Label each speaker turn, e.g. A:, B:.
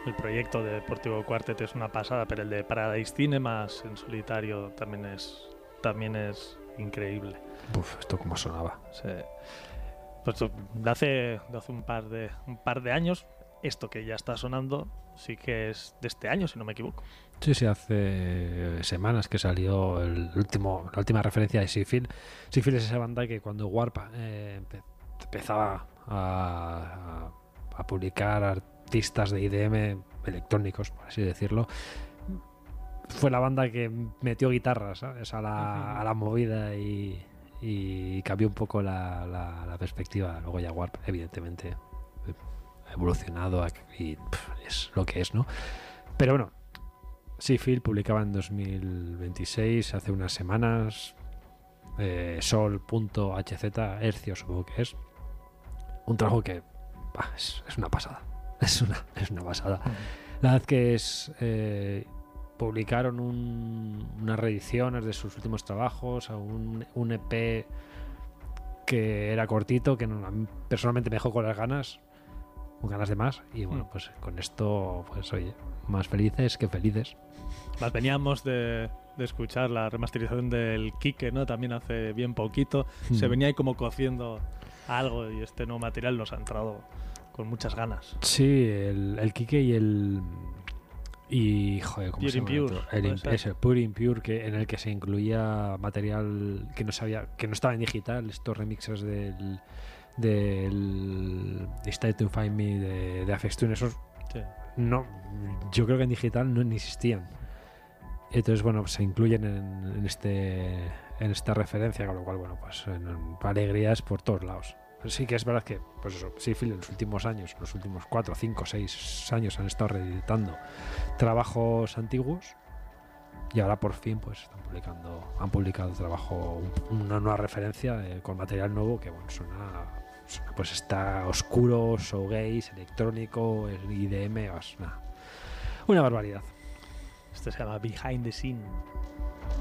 A: El proyecto de Deportivo Quartet es una pasada, pero el de Paradise Cinemas en solitario también es increíble.
B: Uf, esto como sonaba.
A: Sí. Pues de hace un par de años, esto que ya está sonando sí que es de este año, si no me equivoco.
B: Sí, hace semanas que salió la última referencia de Seafield. Seafield es esa banda que cuando Warp empezaba a publicar artistas de IDM electrónicos, por así decirlo, fue la banda que metió guitarras, ¿sabes? a la movida y cambió un poco la perspectiva. Luego ya Warp, evidentemente, ha evolucionado y es lo que es, ¿no? Pero bueno, Seafield publicaba en 2026, hace unas semanas, sol.hz, hercios supongo que es, un trabajo que es una pasada, es una pasada. La verdad que publicaron unas reediciones de sus últimos trabajos, a un EP que era cortito, que a mí personalmente me dejó con ganas de más, y bueno, pues con esto, pues oye, más felices que felices.
A: Más veníamos de escuchar la remasterización del Kike, ¿no? También hace bien poquito. Se venía ahí como cociendo algo, y este nuevo material nos ha entrado con muchas ganas.
B: Sí, el Kike joder, ¿cómo
A: Pure
B: se llama?
A: Impure,
B: Es el Pure Impure, en el que se incluía material que no estaba en digital, estos remixes del Stay to Find Me de Aphex Twin, esos
A: Sí.
B: no, yo creo que en digital no existían. Entonces, bueno, se incluyen en esta referencia, con lo cual, bueno, pues alegrías por todos lados. Pero sí que es verdad que, pues eso, Seafield en los últimos años, los últimos 4, 5, 6 años han estado reeditando trabajos antiguos, y ahora por fin pues han publicado trabajo, una nueva referencia con material nuevo que, bueno, suena pues está oscuro, showgaze, electrónico, IDM, una barbaridad.
A: Este se llama Behind the Scene.